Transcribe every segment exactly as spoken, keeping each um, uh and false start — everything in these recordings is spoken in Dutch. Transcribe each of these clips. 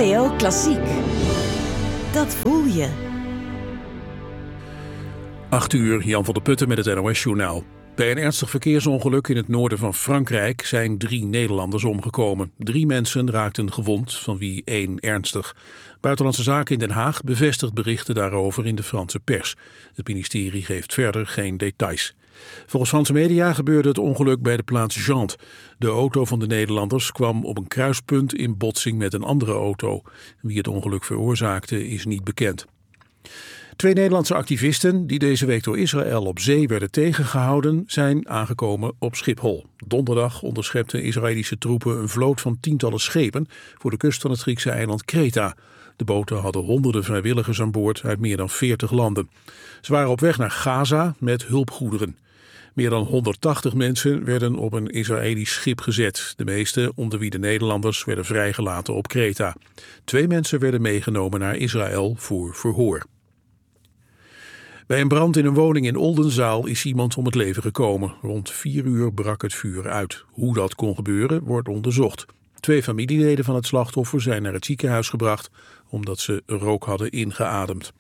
N P O Klassiek. Dat voel je. acht uur, Jan van der Putten met het N O S-journaal. Bij een ernstig verkeersongeluk in het noorden van Frankrijk zijn drie Nederlanders omgekomen. Drie mensen raakten gewond, van wie één ernstig. Buitenlandse Zaken in Den Haag bevestigt berichten daarover in de Franse pers. Het ministerie geeft verder geen details. Volgens Franse media gebeurde het ongeluk bij de plaats Jantes. De auto van de Nederlanders kwam op een kruispunt in botsing met een andere auto. Wie het ongeluk veroorzaakte is niet bekend. Twee Nederlandse activisten die deze week door Israël op zee werden tegengehouden zijn aangekomen op Schiphol. Donderdag onderschepten Israëlische troepen een vloot van tientallen schepen voor de kust van het Griekse eiland Kreta. De boten hadden honderden vrijwilligers aan boord uit meer dan veertig landen. Ze waren op weg naar Gaza met hulpgoederen. Meer dan honderdtachtig mensen werden op een Israëlisch schip gezet. De meeste, onder wie de Nederlanders, werden vrijgelaten op Kreta. Twee mensen werden meegenomen naar Israël voor verhoor. Bij een brand in een woning in Oldenzaal is iemand om het leven gekomen. Rond vier uur brak het vuur uit. Hoe dat kon gebeuren, wordt onderzocht. Twee familieleden van het slachtoffer zijn naar het ziekenhuis gebracht omdat ze rook hadden ingeademd.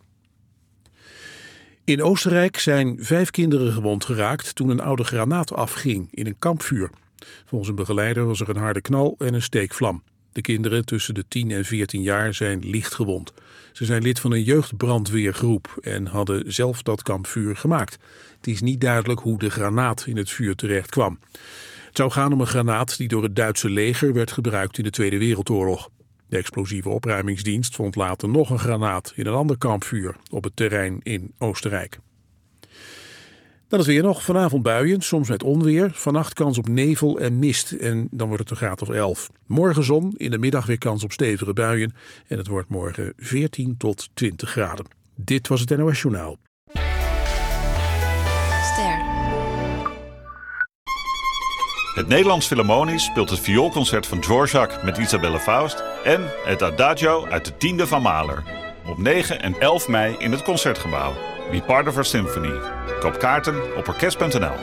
In Oostenrijk zijn vijf kinderen gewond geraakt toen een oude granaat afging in een kampvuur. Volgens een begeleider was er een harde knal en een steekvlam. De kinderen tussen de tien en veertien jaar zijn licht gewond. Ze zijn lid van een jeugdbrandweergroep en hadden zelf dat kampvuur gemaakt. Het is niet duidelijk hoe de granaat in het vuur terecht kwam. Het zou gaan om een granaat die door het Duitse leger werd gebruikt in de Tweede Wereldoorlog. De explosieve opruimingsdienst vond later nog een granaat in een ander kampvuur op het terrein in Oostenrijk. Dan het weer nog. Vanavond buien, soms met onweer. Vannacht kans op nevel en mist en dan wordt het een graad of elf. Morgen zon, in de middag weer kans op stevige buien. En het wordt morgen veertien tot twintig graden. Dit was het N O S Journaal. Ster. Het Nederlands Philharmonisch speelt het vioolconcert van Dvorak met Isabelle Faust en het Adagio uit de tiende van Mahler. Op negen en elf mei in het Concertgebouw. Be part of our symphony. Koop kaarten op orkest punt n l.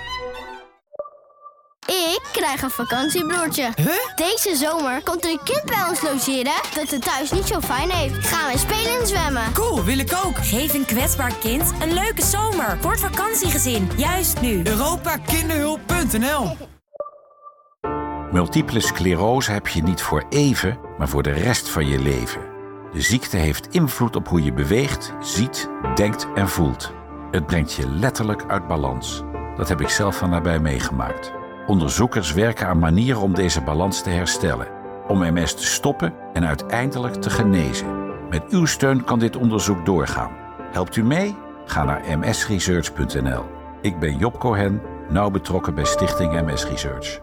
Ik krijg een vakantiebroertje. Huh? Deze zomer komt er een kind bij ons logeren dat het thuis niet zo fijn heeft. Gaan we spelen en zwemmen. Cool, wil ik ook. Geef een kwetsbaar kind een leuke zomer voor het vakantiegezin. Juist nu. Europa Kinderhulp punt n l. Multiple sclerose heb je niet voor even, maar voor de rest van je leven. De ziekte heeft invloed op hoe je beweegt, ziet, denkt en voelt. Het brengt je letterlijk uit balans. Dat heb ik zelf van nabij meegemaakt. Onderzoekers werken aan manieren om deze balans te herstellen. Om M S te stoppen en uiteindelijk te genezen. Met uw steun kan dit onderzoek doorgaan. Helpt u mee? Ga naar m s research punt n l. Ik ben Job Cohen, nauw betrokken bij Stichting M S Research.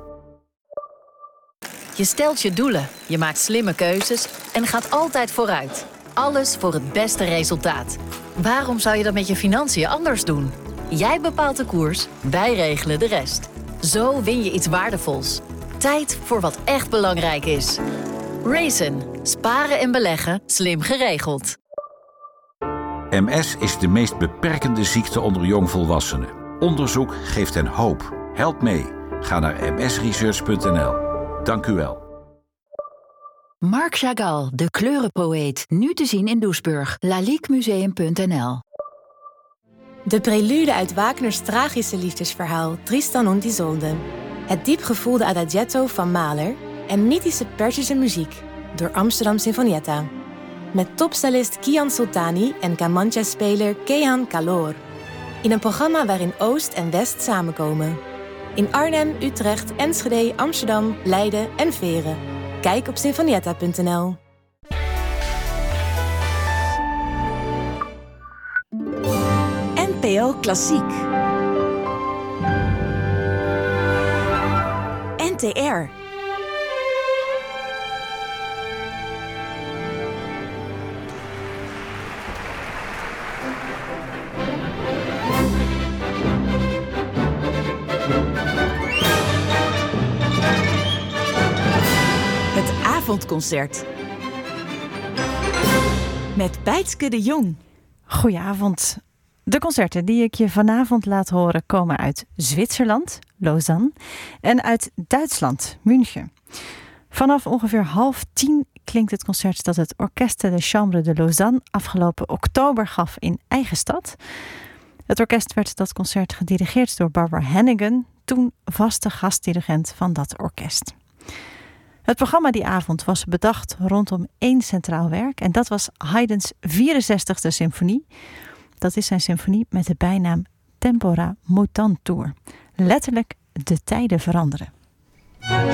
Je stelt je doelen, je maakt slimme keuzes en gaat altijd vooruit. Alles voor het beste resultaat. Waarom zou je dat met je financiën anders doen? Jij bepaalt de koers, wij regelen de rest. Zo win je iets waardevols. Tijd voor wat echt belangrijk is. Raisin. Sparen en beleggen, slim geregeld. M S is de meest beperkende ziekte onder jongvolwassenen. Onderzoek geeft hen hoop. Help mee. Ga naar m s research punt n l. Dank u wel. Marc Chagall, de kleurenpoëet. Nu te zien in Doesburg. laliquemuseum punt n l. De prelude uit Wagners tragische liefdesverhaal Tristan und Isolde. Het diepgevoelde adagietto van Mahler en mythische Perzische muziek door Amsterdam Sinfonietta. Met topstylist Kian Soltani en Kamancha-speler Kehan Kalor. In een programma waarin Oost en West samenkomen. In Arnhem, Utrecht, Enschede, Amsterdam, Leiden en Veren. Kijk op sinfonietta punt n l. N P O Klassiek. N T R. Het avondconcert. Met Bijtske de Jong. Goedenavond. De concerten die ik je vanavond laat horen komen uit Zwitserland, Lausanne, en uit Duitsland, München. Vanaf ongeveer half tien klinkt het concert dat het Orchestre de Chambre de Lausanne afgelopen oktober gaf in eigen stad. Het orkest werd dat concert gedirigeerd door Barbara Hannigan, toen vaste gastdirigent van dat orkest. Het programma die avond was bedacht rondom één centraal werk en dat was Haydn's vierenzestigste symfonie. Dat is zijn symfonie met de bijnaam Tempora Mutantur. Letterlijk de tijden veranderen.